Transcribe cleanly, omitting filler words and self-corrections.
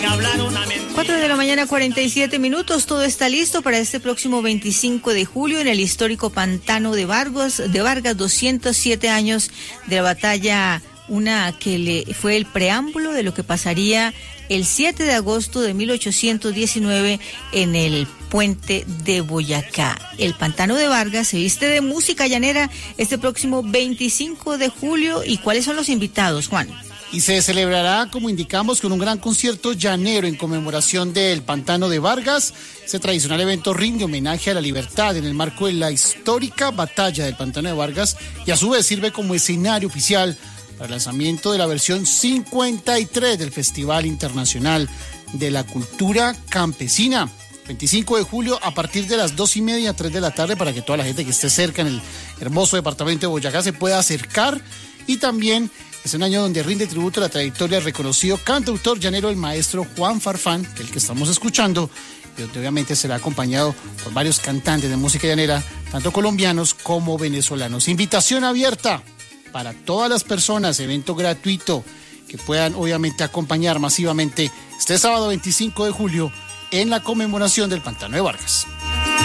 4 de la mañana, 47 minutos. Todo está listo para este próximo 25 de julio en el histórico Pantano de Vargas, 207 años de la batalla, una que fue el preámbulo de lo que pasaría el 7 de agosto de 1819 en el puente de Boyacá. El Pantano de Vargas se viste de música llanera este próximo 25 de julio. ¿Y cuáles son los invitados, Juan? Y se celebrará, como indicamos, con un gran concierto llanero en conmemoración del Pantano de Vargas. Ese tradicional evento rinde homenaje a la libertad en el marco de la histórica batalla del Pantano de Vargas y a su vez sirve como escenario oficial para el lanzamiento de la versión 53 del Festival Internacional de la Cultura Campesina. 25 de julio a partir de las 2:30, 3 de la tarde, para que toda la gente que esté cerca en el hermoso departamento de Boyacá se pueda acercar. Y también es un año donde rinde tributo a la trayectoria del reconocido cantautor llanero, el maestro Juan Farfán, que es el que estamos escuchando, y donde obviamente será acompañado por varios cantantes de música llanera, tanto colombianos como venezolanos. Invitación abierta para todas las personas, evento gratuito, que puedan obviamente acompañar masivamente este sábado 25 de julio en la conmemoración del Pantano de Vargas.